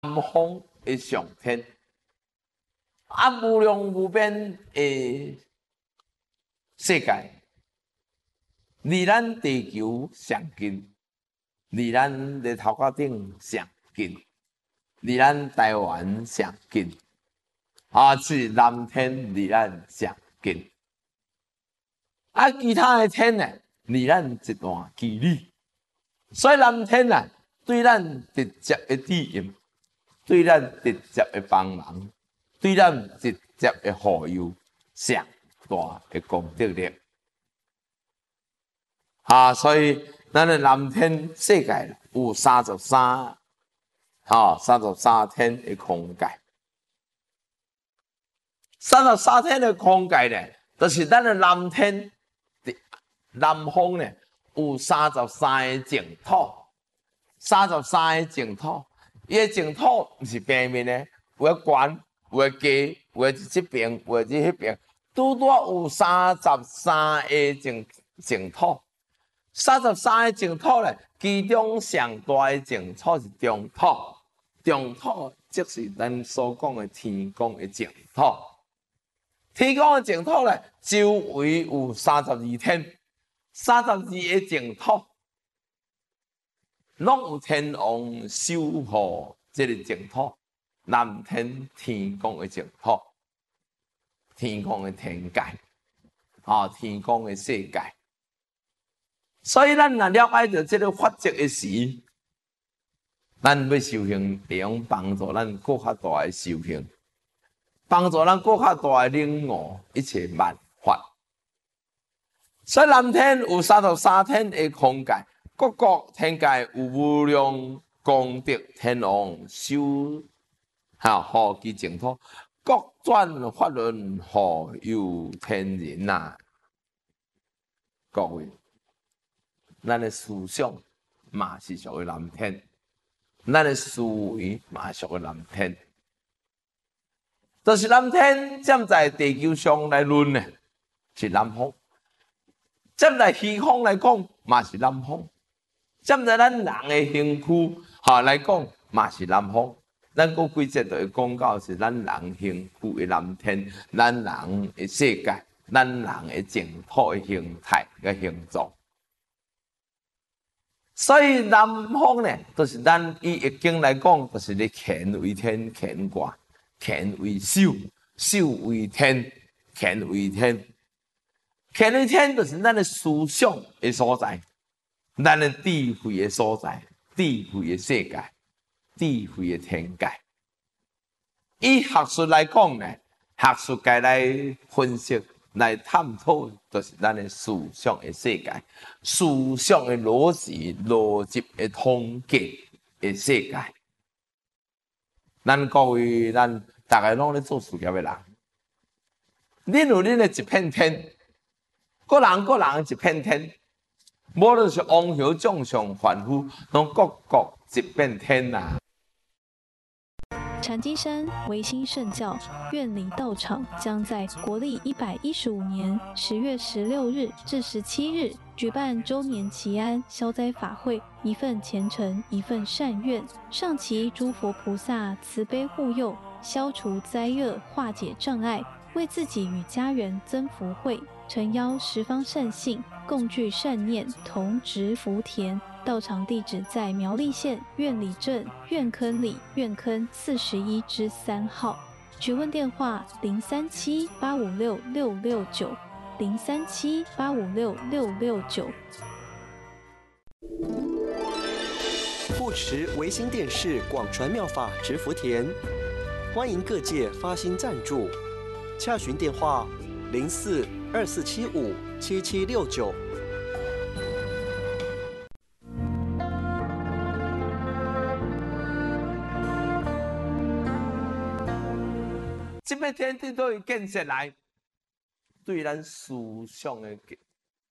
方的上天，无量无边的世界，离咱地球上近，离咱日头壳顶上近，离咱台湾上近，是南天离咱上近，其他的天呢，离咱一段距离，所以南天啊，对咱直接的指引。对咱直接的帮忙，对咱直接的护佑，上大的功德力。所以咱的南天世界有33天的空界。33天的空界呢，就是咱的南天的南方呢，有33个净土，33个净土。伊个净土毋是平面的，有个悬，有个低，有个这边，有个迄边，拄有33个净土。33个净土咧，其中上大的净土是中土，中土即是咱所讲的天宫的净土。天宫的净土咧，周围有32天，32个净土。拢有天王守护这个净土，南天天宫的净土，天宫的天界，天宫的世界。所以咱若了解到这个法则的时，咱要修行，会用帮助咱更较大的修行，帮助咱更较大的领悟一切万法。所以南天有33天的空界。各国天界有无量功德天王守护其净土，各转法轮护佑天人啊！各位，咱的思想嘛是属于南天，咱的思维嘛属于南天，就是南天站在地球上来论呢，是南方；站在虚空来讲，嘛是南方。站在咱人的身躯来讲，嘛是南方。咱过几节就会讲到是咱人身躯的南天，咱人的世界，咱人的净土的形态个形状。所以南方呢，就是咱以易经来讲，就是咧乾为天，乾卦，乾为守，守为天，乾为天，乾为天就是咱的思想的所在。咱的智慧的所在，智慧的世界，智慧的天界。以学术来讲呢，学术界来分析、来探讨，就是咱的思想的世界，思想的逻辑的统计的世界。咱各位，咱大家拢咧做事业的人，恁有恁的一片天，个人一片天。无论是王侯将相凡夫，拢各一片天啊！ 禅机山维新圣教院里道场将在国历115年10月16日至17日举办周年祈安消灾法会，一份虔诚，一份善愿，上祈诸佛菩萨慈悲护佑，消除灾厄，化解障碍，为自己与家人增福慧。诚邀十方善信共聚善念，同植福田。道场地址在苗栗县苑里镇苑坑里苑坑41-3号。询问电话037-856-669，037-856-669。 护持维新电视广传妙法植福田，欢迎各界发心赞助，洽询电话04-2475-7769。 这片天地都有建设来，对咱思想的境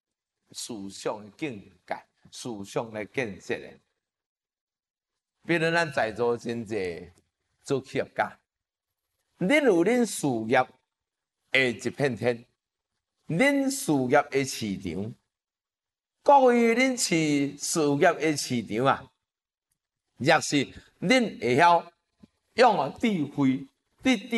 界、思想的建设的。比如咱在座真济做企业家，恁有恁事业的一片天，恁事业的市场，各位恁事业的市场啊，若是恁会晓用智慧，